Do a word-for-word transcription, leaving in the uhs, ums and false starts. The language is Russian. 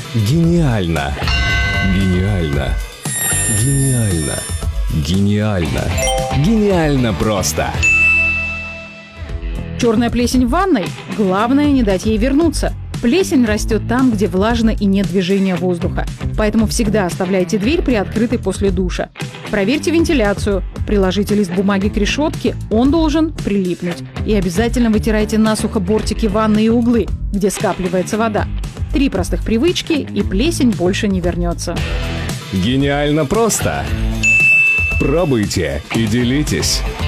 Гениально! Гениально! Гениально! Гениально! Гениально просто! Черная плесень в ванной? Главное не дать ей вернуться. Плесень растет там, где влажно и нет движения воздуха. Поэтому всегда оставляйте дверь приоткрытой после душа. Проверьте вентиляцию. Приложите лист бумаги к решетке, он должен прилипнуть. И обязательно вытирайте насухо бортики ванны и углы, где скапливается вода. Три простых привычки, и плесень больше не вернется. Гениально просто! Пробуйте и делитесь!